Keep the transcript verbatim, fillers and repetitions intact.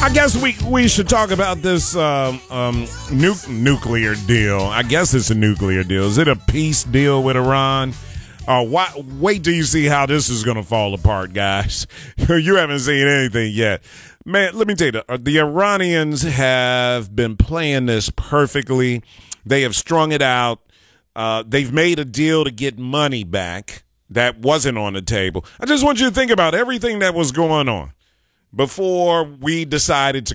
I guess we we should talk about this um, um, nu- nuclear deal. I guess it's a nuclear deal. Is it a peace deal with Iran? Uh, why, wait till you see how this is going to fall apart, guys. You haven't seen anything yet. Man, let me tell you, the, the Iranians have been playing this perfectly. They have strung it out. Uh, they've made a deal to get money back that wasn't on the table. I just want you to think about everything that was going on before we decided to